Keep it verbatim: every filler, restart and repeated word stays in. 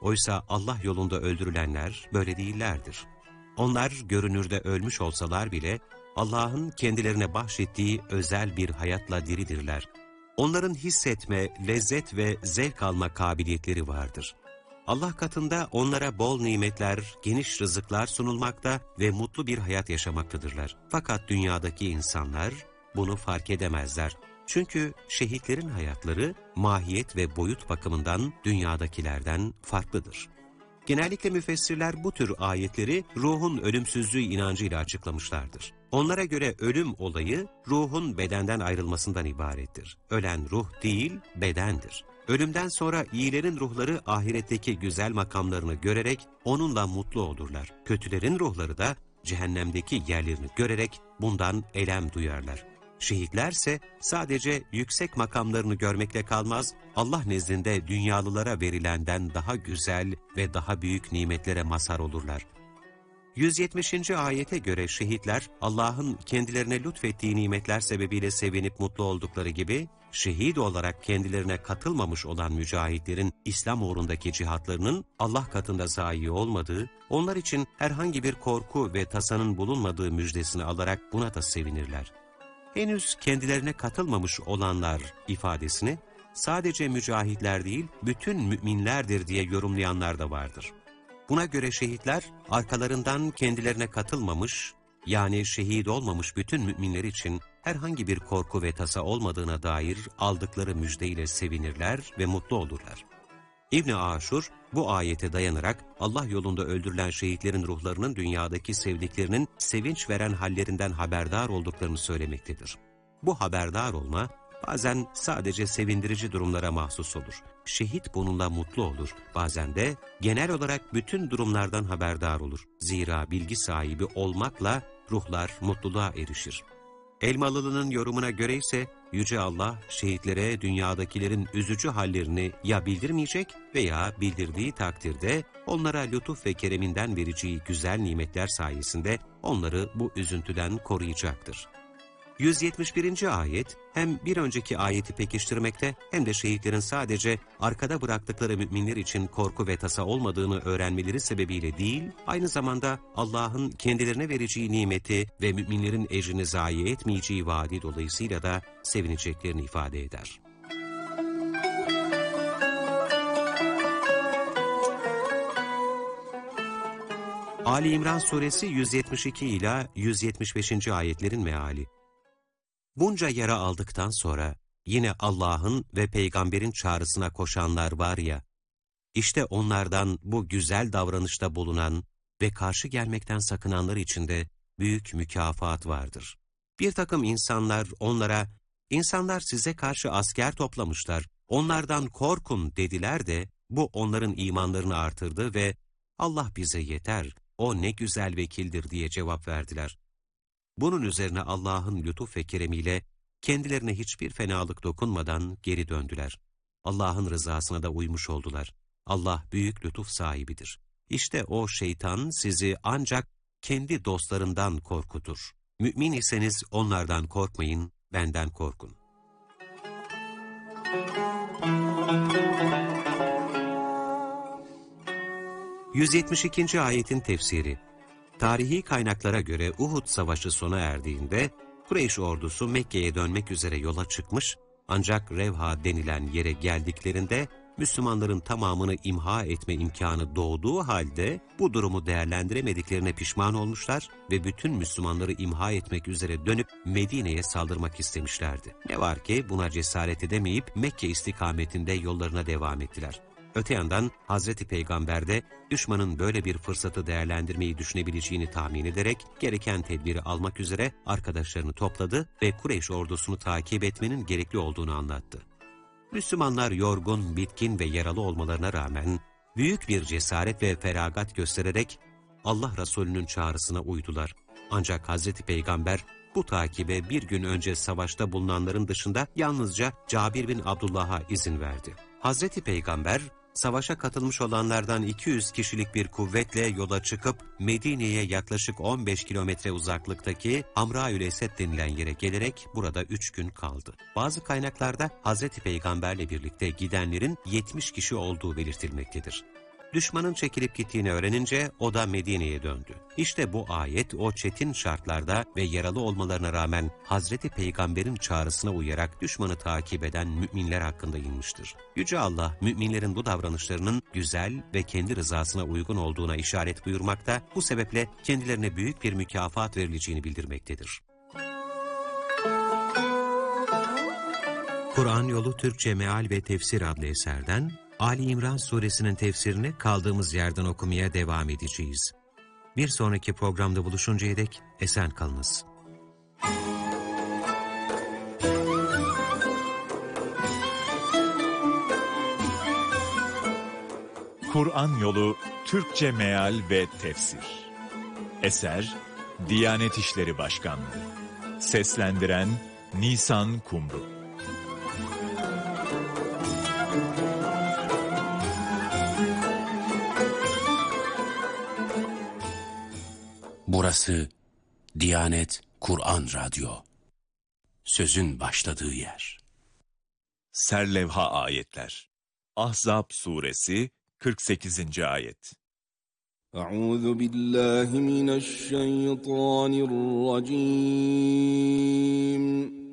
Oysa Allah yolunda öldürülenler böyle değillerdir. Onlar görünürde ölmüş olsalar bile Allah'ın kendilerine bahşettiği özel bir hayatla diridirler. Onların hissetme, lezzet ve zevk alma kabiliyetleri vardır. Allah katında onlara bol nimetler, geniş rızıklar sunulmakta ve mutlu bir hayat yaşamaktadırlar. Fakat dünyadaki insanlar bunu fark edemezler. Çünkü şehitlerin hayatları mahiyet ve boyut bakımından dünyadakilerden farklıdır. Genellikle müfessirler bu tür ayetleri ruhun ölümsüzlüğü inancıyla açıklamışlardır. Onlara göre ölüm olayı ruhun bedenden ayrılmasından ibarettir. Ölen ruh değil, bedendir. Ölümden sonra iyilerin ruhları ahiretteki güzel makamlarını görerek onunla mutlu olurlar. Kötülerin ruhları da cehennemdeki yerlerini görerek bundan elem duyarlar. Şehitlerse sadece yüksek makamlarını görmekle kalmaz, Allah nezdinde dünyalılara verilenden daha güzel ve daha büyük nimetlere mazhar olurlar. yüz yetmişinci ayete göre şehitler Allah'ın kendilerine lütfettiği nimetler sebebiyle sevinip mutlu oldukları gibi, şehit olarak kendilerine katılmamış olan mücahitlerin İslam uğrundaki cihatlarının Allah katında zayi olmadığı, onlar için herhangi bir korku ve tasanın bulunmadığı müjdesini alarak buna da sevinirler. Henüz kendilerine katılmamış olanlar ifadesini sadece mücahitler değil, bütün müminlerdir diye yorumlayanlar da vardır. Buna göre şehitler arkalarından kendilerine katılmamış, yani şehit olmamış bütün müminler için herhangi bir korku ve tasa olmadığına dair aldıkları müjdeyle sevinirler ve mutlu olurlar. İbn-i Aşur bu ayete dayanarak Allah yolunda öldürülen şehitlerin ruhlarının dünyadaki sevdiklerinin sevinç veren hallerinden haberdar olduklarını söylemektedir. Bu haberdar olma bazen sadece sevindirici durumlara mahsus olur. Şehit bununla mutlu olur. Bazen de genel olarak bütün durumlardan haberdar olur. Zira bilgi sahibi olmakla ruhlar mutluluğa erişir. Elmalı'nın yorumuna göre ise Yüce Allah şehitlere dünyadakilerin üzücü hallerini ya bildirmeyecek veya bildirdiği takdirde onlara lütuf ve kereminden vereceği güzel nimetler sayesinde onları bu üzüntüden koruyacaktır. yüz yetmiş birinci ayet hem bir önceki ayeti pekiştirmekte hem de şehitlerin sadece arkada bıraktıkları müminler için korku ve tasa olmadığını öğrenmeleri sebebiyle değil, aynı zamanda Allah'ın kendilerine vereceği nimeti ve müminlerin ecrini zayi etmeyeceği vaadi dolayısıyla da sevineceklerini ifade eder. Ali İmran Suresi yüz yetmiş iki ila yüz yetmiş beşinci ayetlerin meali. Bunca yara aldıktan sonra yine Allah'ın ve peygamberin çağrısına koşanlar var ya, işte onlardan bu güzel davranışta bulunan ve karşı gelmekten sakınanlar için de büyük mükafat vardır. Bir takım insanlar onlara, insanlar size karşı asker toplamışlar, onlardan korkun dediler de bu onların imanlarını artırdı ve Allah bize yeter, o ne güzel vekildir diye cevap verdiler. Bunun üzerine Allah'ın lütuf ve keremiyle kendilerine hiçbir fenalık dokunmadan geri döndüler. Allah'ın rızasına da uymuş oldular. Allah büyük lütuf sahibidir. İşte o şeytan sizi ancak kendi dostlarından korkutur. Mümin iseniz onlardan korkmayın, benden korkun. yüz yetmiş ikinci ayetin tefsiri. Tarihi kaynaklara göre Uhud Savaşı sona erdiğinde Kureyş ordusu Mekke'ye dönmek üzere yola çıkmış, ancak Revha denilen yere geldiklerinde Müslümanların tamamını imha etme imkanı doğduğu halde bu durumu değerlendiremediklerine pişman olmuşlar ve bütün Müslümanları imha etmek üzere dönüp Medine'ye saldırmak istemişlerdi. Ne var ki buna cesaret edemeyip Mekke istikametinde yollarına devam ettiler. Öte yandan Hazreti Peygamber de düşmanın böyle bir fırsatı değerlendirmeyi düşünebileceğini tahmin ederek gereken tedbiri almak üzere arkadaşlarını topladı ve Kureyş ordusunu takip etmenin gerekli olduğunu anlattı. Müslümanlar yorgun, bitkin ve yaralı olmalarına rağmen büyük bir cesaret ve feragat göstererek Allah Resulü'nün çağrısına uydular. Ancak Hazreti Peygamber bu takibe bir gün önce savaşta bulunanların dışında yalnızca Cabir bin Abdullah'a izin verdi. Hazreti Peygamber savaşa katılmış olanlardan iki yüz kişilik bir kuvvetle yola çıkıp Medine'ye yaklaşık on beş kilometre uzaklıktaki Hamraül Esed denilen yere gelerek burada üç gün kaldı. Bazı kaynaklarda Hazreti Peygamberle birlikte gidenlerin yetmiş kişi olduğu belirtilmektedir. Düşmanın çekilip gittiğini öğrenince o da Medine'ye döndü. İşte bu ayet o çetin şartlarda ve yaralı olmalarına rağmen Hazreti Peygamber'in çağrısına uyarak düşmanı takip eden müminler hakkında inmiştir. Yüce Allah müminlerin bu davranışlarının güzel ve kendi rızasına uygun olduğuna işaret buyurmakta, bu sebeple kendilerine büyük bir mükafat verileceğini bildirmektedir. Kur'an Yolu Türkçe Meal ve Tefsir adlı eserden Ali İmran suresinin tefsirini kaldığımız yerden okumaya devam edeceğiz. Bir sonraki programda buluşuncaya dek esen kalınız. Kur'an Yolu Türkçe Meal ve Tefsir. Eser Diyanet İşleri Başkanlığı. Seslendiren Nisan Kumru. Burası Diyanet Kur'an Radyo. Sözün başladığı yer. Serlevha ayetler. Ahzab suresi kırk sekizinci ayet. Euzu billahi mineşşeytanirracim.